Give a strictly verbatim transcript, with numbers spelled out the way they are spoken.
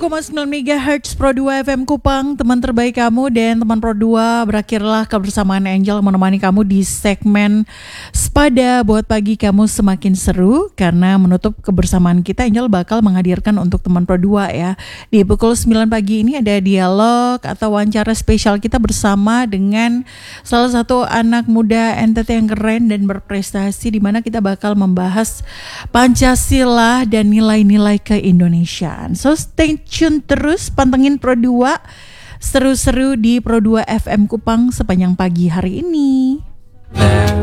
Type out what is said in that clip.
koma sembilan megahertz Pro dua F M Kupang, teman terbaik kamu. Dan teman Pro dua, berakhirlah kebersamaan Angel menemani kamu di segmen Sepada buat pagi kamu semakin seru. Karena menutup kebersamaan kita, Angel bakal menghadirkan untuk teman Pro dua ya. Di pukul sembilan pagi ini ada dialog atau wawancara spesial kita bersama dengan salah satu anak muda N T T yang keren dan berprestasi, di mana kita bakal membahas Pancasila dan nilai-nilai keindonesiaan. So stay tune terus, pantengin Pro dua, seru-seru di Pro dua F M Kupang sepanjang pagi hari ini.